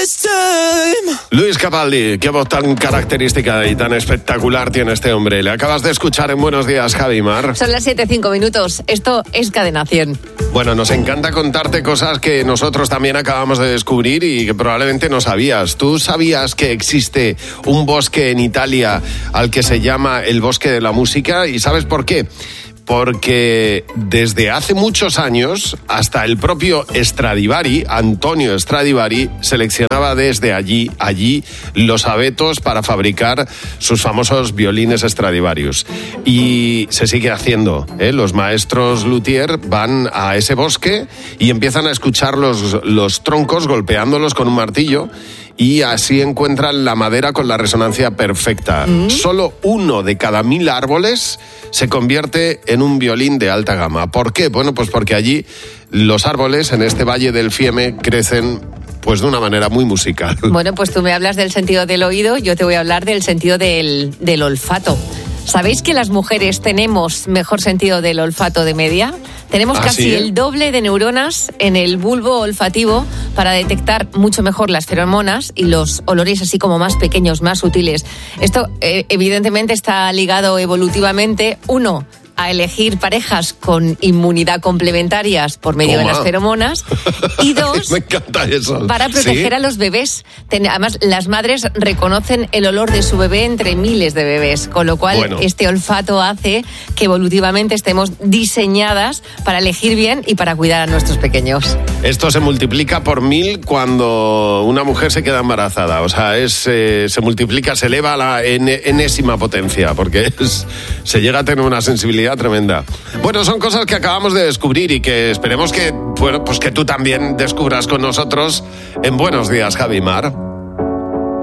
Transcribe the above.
Luis Capaldi, qué voz tan característica y tan espectacular tiene este hombre. Le acabas de escuchar en Buenos Días, Javi Mar. Son las 7:05. Esto es Cadena 100. Bueno, nos encanta contarte cosas que nosotros también acabamos de descubrir y que probablemente no sabías. ¿Tú sabías que existe un bosque en Italia al que se llama el Bosque de la Música? ¿Y sabes por qué? Porque desde hace muchos años hasta el propio Stradivari, Antonio Stradivari, seleccionaba desde allí los abetos para fabricar sus famosos violines Stradivarius. Y se sigue haciendo, ¿eh? Los maestros luthier van a ese bosque y empiezan a escuchar los troncos golpeándolos con un martillo y así encuentran la madera con la resonancia perfecta. Solo 1 de cada 1000 árboles se convierte en un violín de alta gama. ¿Por qué? Bueno, pues porque allí los árboles en este Valle del Fiemme crecen pues de una manera muy musical. Bueno, pues tú me hablas del sentido del oído, yo te voy a hablar del sentido del olfato. ¿Sabéis que las mujeres tenemos mejor sentido del olfato de media? Tenemos casi el doble de neuronas en el bulbo olfativo para detectar mucho mejor las feromonas y los olores así como más pequeños, más sutiles. Esto evidentemente está ligado evolutivamente, uno, a elegir parejas con inmunidad complementarias por medio de las feromonas y 2, me encanta eso. Para proteger a los bebés. Además, las madres reconocen el olor de su bebé entre miles de bebés, con lo cual este olfato hace que evolutivamente estemos diseñadas para elegir bien y para cuidar a nuestros pequeños. Esto se multiplica por 1000 cuando una mujer se queda embarazada, o sea, se multiplica, se eleva a la enésima potencia, porque se llega a tener una sensibilidad tremenda. Bueno, son cosas que acabamos de descubrir y que esperemos que, bueno, pues que tú también descubras con nosotros en Buenos Días, Javi Mar.